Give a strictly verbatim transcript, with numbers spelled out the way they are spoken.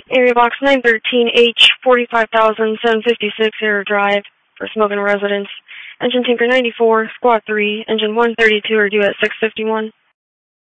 Area Box nine thirteen H, forty-five thousand seven hundred fifty-six, Air Drive, for smoking residence. Engine Tinker ninety-four, Squad three, Engine one thirty-two are due at six fifty-one.